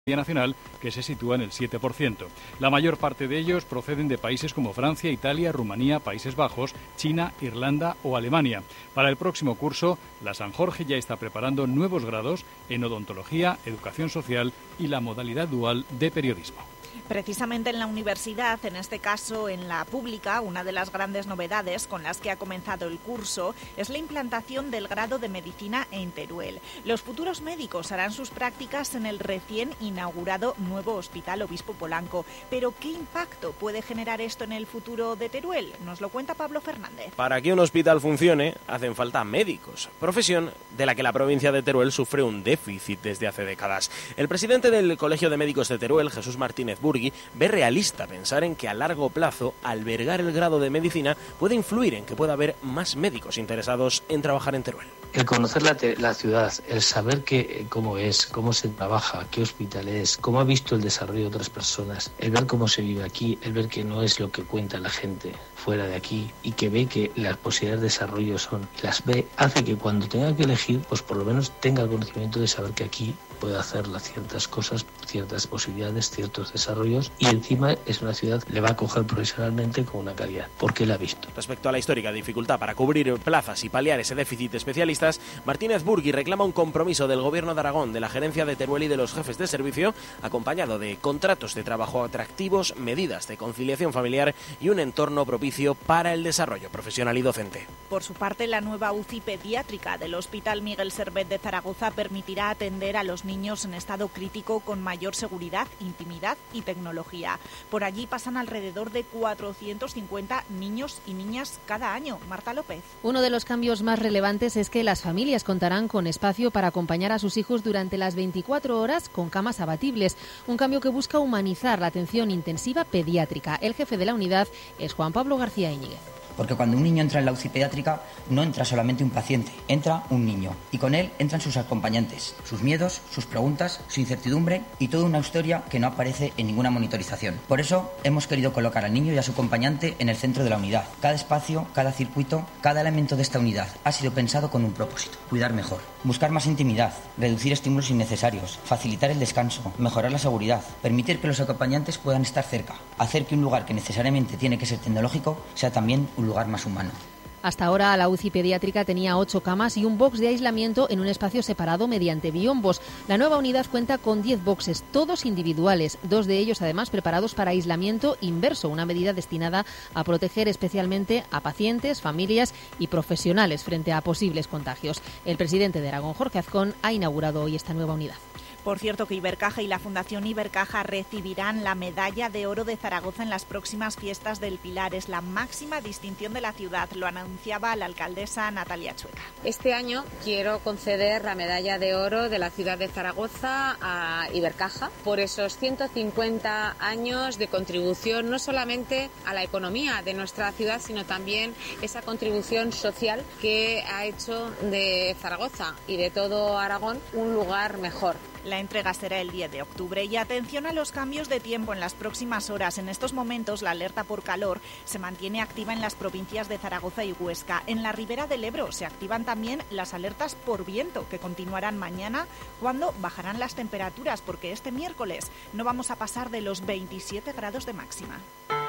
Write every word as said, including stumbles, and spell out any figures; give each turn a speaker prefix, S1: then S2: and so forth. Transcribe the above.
S1: nacional, que se sitúa en el siete por ciento. La mayor parte de ellos proceden de países como Francia, Italia, Rumanía, Países Bajos, China, Irlanda o Alemania. Para el próximo curso, la San Jorge ya está preparando nuevos grados en odontología, educación social y la modalidad dual de periodismo.
S2: Precisamente en la universidad, en este caso en la pública, una de las grandes novedades con las que ha comenzado el curso es la implantación del grado de Medicina en Teruel. Los futuros médicos harán sus prácticas en el recién inaugurado nuevo Hospital Obispo Polanco. Pero ¿qué impacto puede generar esto en el futuro de Teruel? Nos lo cuenta Pablo Fernández.
S3: Para que un hospital funcione, hacen falta médicos, profesión de la que la provincia de Teruel sufre un déficit desde hace décadas. El presidente del Colegio de Médicos de Teruel, Jesús Martínez Burgui, ve realista pensar en que a largo plazo albergar el grado de medicina puede influir en que pueda haber más médicos interesados en trabajar en Teruel.
S4: El conocer la, te- la ciudad, el saber que, cómo es, cómo se trabaja, qué hospital es, cómo ha visto el desarrollo de otras personas, el ver cómo se vive aquí, el ver que no es lo que cuenta la gente fuera de aquí y que ve que las posibilidades de desarrollo son, las ve, hace que cuando tenga que elegir, pues por lo menos tenga el conocimiento de saber que aquí puede hacer las ciertas cosas, ciertas posibilidades, ciertos desarrollos y encima es una ciudad que le va a coger profesionalmente con una calidad, porque la ha visto.
S3: Respecto a la histórica dificultad para cubrir plazas y paliar ese déficit de especialistas, Martínez Burgui reclama un compromiso del Gobierno de Aragón, de la Gerencia de Teruel y de los jefes de servicio, acompañado de contratos de trabajo atractivos, medidas de conciliación familiar y un entorno propicio para el desarrollo profesional y docente.
S2: Por su parte, la nueva U C I pediátrica del Hospital Miguel Servet de Zaragoza permitirá atender a los niños en estado crítico con mayor seguridad, intimidad y tecnología. Por allí pasan alrededor de cuatrocientos cincuenta niños y niñas cada año. Marta López.
S5: Uno de los cambios más relevantes es que las familias contarán con espacio para acompañar a sus hijos durante las veinticuatro horas con camas abatibles, un cambio que busca humanizar la atención intensiva pediátrica. El jefe de la unidad es Juan Pablo García Íñiguez.
S6: Porque cuando un niño entra en la U C I pediátrica no entra solamente un paciente, entra un niño. Y con él entran sus acompañantes, sus miedos, sus preguntas, su incertidumbre y toda una historia que no aparece en ninguna monitorización. Por eso hemos querido colocar al niño y a su acompañante en el centro de la unidad. Cada espacio, cada circuito, cada elemento de esta unidad ha sido pensado con un propósito: cuidar mejor, buscar más intimidad, reducir estímulos innecesarios, facilitar el descanso, mejorar la seguridad, permitir que los acompañantes puedan estar cerca, hacer que un lugar que necesariamente tiene que ser tecnológico sea también un lugar más humano.
S5: Hasta ahora la U C I pediátrica tenía ocho camas y un box de aislamiento en un espacio separado mediante biombos. La nueva unidad cuenta con diez boxes, todos individuales, dos de ellos además preparados para aislamiento inverso, una medida destinada a proteger especialmente a pacientes, familias y profesionales frente a posibles contagios. El presidente de Aragón, Jorge Azcón, ha inaugurado hoy esta nueva unidad.
S2: Por cierto, que Ibercaja y la Fundación Ibercaja recibirán la Medalla de Oro de Zaragoza en las próximas fiestas del Pilar. Es la máxima distinción de la ciudad, lo anunciaba la alcaldesa Natalia Chueca.
S7: Este año quiero conceder la Medalla de Oro de la ciudad de Zaragoza a Ibercaja por esos ciento cincuenta años de contribución no solamente a la economía de nuestra ciudad, sino también esa contribución social que ha hecho de Zaragoza y de todo Aragón un lugar mejor.
S2: La entrega será el diez de octubre y atención a los cambios de tiempo en las próximas horas. En estos momentos la alerta por calor se mantiene activa en las provincias de Zaragoza y Huesca. En la Ribera del Ebro se activan también las alertas por viento que continuarán mañana, cuando bajarán las temperaturas, porque este miércoles no vamos a pasar de los veintisiete grados de máxima.